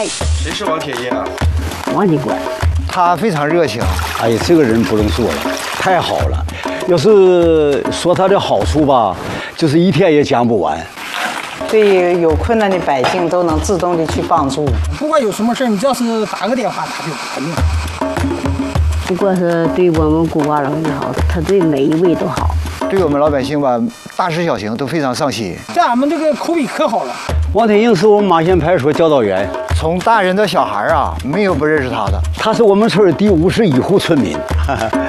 来。 谁是王铁一啊？ 王警官， 他非常热情。 哎呀，这个人不能说了，太好了。要是说他的好处吧，就是一天也讲不完。 对于有困难的百姓都能自动的去帮助。 不管有什么事你只要是打个电话，他就肯定好。 不过是对我们孤寡老人好，他对每一位都好。 对我们老百姓吧，大事小情都非常上心。 这俺们这个口碑可好了。 王天英是我们马县派出所教导员， 从大人到小孩啊，没有不认识他的。 他是我们村第51户村民。